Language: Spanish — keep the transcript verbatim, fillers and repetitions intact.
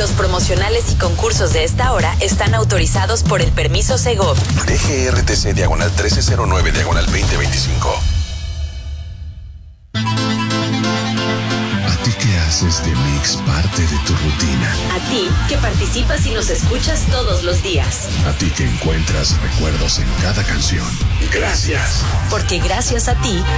Los promocionales y concursos de esta hora están autorizados por el permiso Segov. D G R T C diagonal trece cero nueve diagonal veinte veinticinco. ¿A ti que haces de Mix parte de tu rutina? A ti que participas y nos escuchas todos los días. A ti que encuentras recuerdos en cada canción. Gracias. Porque gracias a ti